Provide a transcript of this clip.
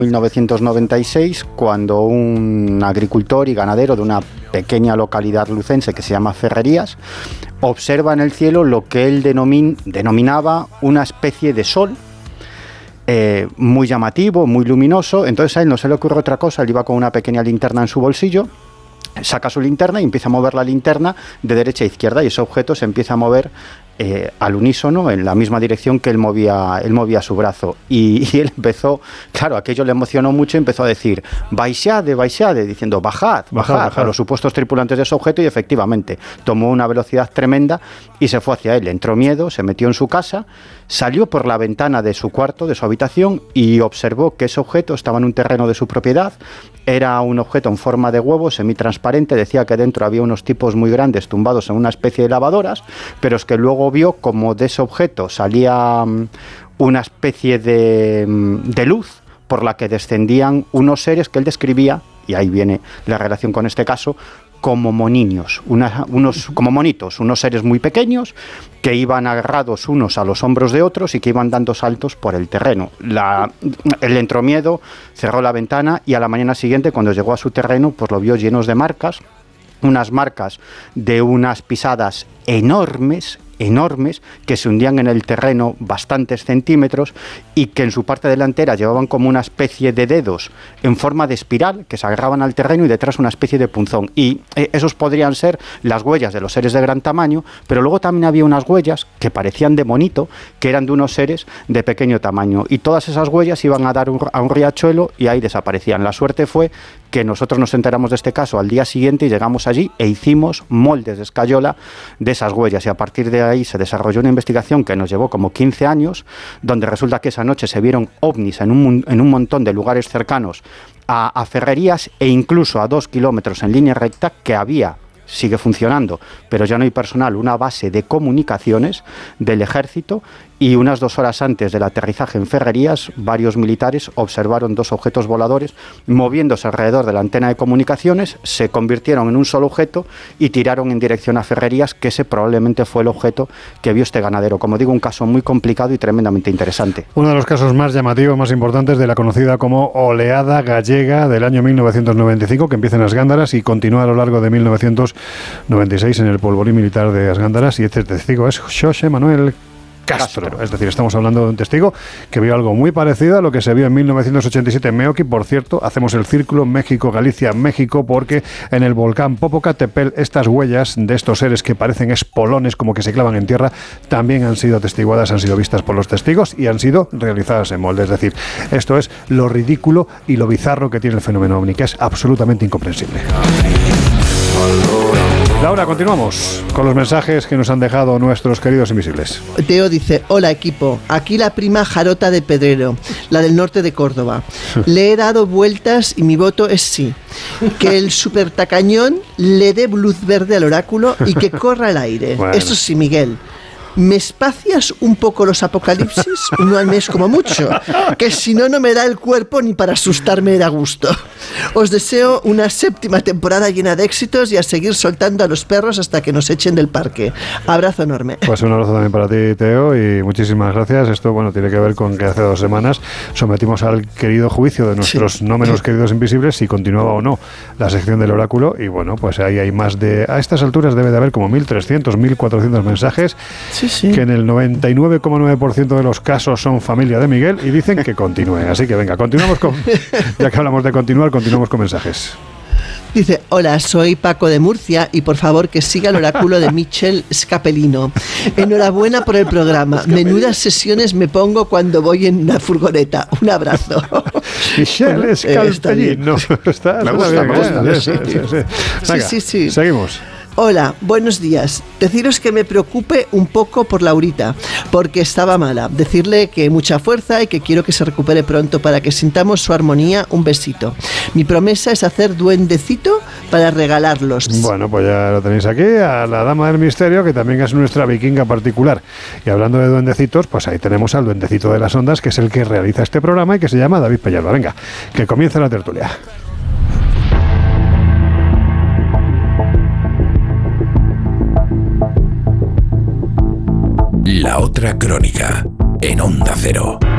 1996, cuando un agricultor y ganadero de una pequeña localidad lucense que se llama Ferrerías observa en el cielo lo que él denominaba una especie de sol muy llamativo, muy luminoso. Entonces a él no se le ocurre otra cosa, él iba con una pequeña linterna en su bolsillo, saca su linterna y empieza a mover la linterna de derecha a izquierda, y ese objeto se empieza a mover al unísono, en la misma dirección que él movía su brazo. Y él empezó, claro, aquello le emocionó mucho, y empezó a decir, baixade, diciendo, bajad a los supuestos tripulantes de ese objeto, y efectivamente tomó una velocidad tremenda y se fue hacia él. Entró miedo, se metió en su casa, salió por la ventana de su cuarto, de su habitación, y observó que ese objeto estaba en un terreno de su propiedad. Era un objeto en forma de huevo, semitransparente. Decía que dentro había unos tipos muy grandes tumbados en una especie de lavadoras, pero es que luego vio como de ese objeto salía una especie de luz por la que descendían unos seres que él describía, y ahí viene la relación con este caso, como moniños, como monitos, unos seres muy pequeños que iban agarrados unos a los hombros de otros y que iban dando saltos por el terreno. Él entró miedo, cerró la ventana, y a la mañana siguiente, cuando llegó a su terreno, pues lo vio llenos de marcas, unas marcas de unas pisadas enormes, que se hundían en el terreno bastantes centímetros, y que en su parte delantera llevaban como una especie de dedos en forma de espiral que se agarraban al terreno, y detrás una especie de punzón. Y esos podrían ser las huellas de los seres de gran tamaño, pero luego también había unas huellas que parecían de monito, que eran de unos seres de pequeño tamaño, y todas esas huellas iban a dar a un riachuelo y ahí desaparecían. La suerte fue que nosotros nos enteramos de este caso al día siguiente, y llegamos allí e hicimos moldes de escayola de esas huellas, y a partir de ahí se desarrolló una investigación que nos llevó como 15 años, donde resulta que esa noche se vieron ovnis en un montón de lugares cercanos a Ferrerías, e incluso a 2 kilómetros en línea recta que había, sigue funcionando, pero ya no hay personal, una base de comunicaciones del ejército. Y unas 2 horas antes del aterrizaje en Ferrerías, varios militares observaron 2 objetos voladores moviéndose alrededor de la antena de comunicaciones, se convirtieron en un solo objeto y tiraron en dirección a Ferrerías, que ese probablemente fue el objeto que vio este ganadero. Como digo, un caso muy complicado y tremendamente interesante. Uno de los casos más llamativos, más importantes de la conocida como oleada gallega del año 1995, que empieza en As Gándaras y continúa a lo largo de 1996 en el polvorín militar de As Gándaras, y este testigo es José Manuel Castro. Es decir, estamos hablando de un testigo que vio algo muy parecido a lo que se vio en 1987 en Meoqui. Por cierto, hacemos el círculo México, Galicia, México, porque en el volcán Popocatépetl estas huellas de estos seres que parecen espolones, como que se clavan en tierra, también han sido atestiguadas, han sido vistas por los testigos y han sido realizadas en molde. Es decir, esto es lo ridículo y lo bizarro que tiene el fenómeno ovni, que es absolutamente incomprensible. Laura, continuamos con los mensajes que nos han dejado nuestros queridos invisibles. Teo dice, hola equipo, aquí la prima Jarota de Pedrero, la del norte de Córdoba. Le he dado vueltas y mi voto es sí. Que el supertacañón le dé luz verde al oráculo y que corra el aire. Bueno. Eso sí, Miguel. ¿Me espacias un poco los apocalipsis? Uno al mes como mucho, que si no, no me da el cuerpo ni para asustarme de a gusto. Os deseo una 7ª temporada llena de éxitos y a seguir soltando a los perros hasta que nos echen del parque. Abrazo enorme. Pues un abrazo también para ti, Teo, y muchísimas gracias. Esto, bueno, tiene que ver con que hace 2 semanas sometimos al querido juicio de nuestros no menos queridos invisibles si continuaba o no la sección del oráculo, y bueno, pues ahí hay más de... A estas alturas debe de haber como 1.300, 1.400 mensajes. Sí. Que en el 99,9% de los casos son familia de Miguel y dicen que continúe. Así que venga, continuamos con... Ya que hablamos de continuar, continuamos con mensajes. Dice, hola, soy Paco de Murcia y por favor que siga el oráculo de Michel Scapellino. Enhorabuena por el programa. Menudas sesiones me pongo cuando voy en una furgoneta. Un abrazo. Michel Scapellino. Me gusta. Sí. Seguimos. Hola, buenos días. Deciros que me preocupe un poco por Laurita, porque estaba mala. Decirle que mucha fuerza y que quiero que se recupere pronto para que sintamos su armonía. Un besito. Mi promesa es hacer duendecito para regalarlos. Bueno, pues ya lo tenéis aquí, a la dama del misterio, que también es nuestra vikinga particular. Y hablando de duendecitos, pues ahí tenemos al duendecito de las ondas, que es el que realiza este programa y que se llama David Peñalba. Venga, que comience la tertulia. La otra crónica, en Onda Cero.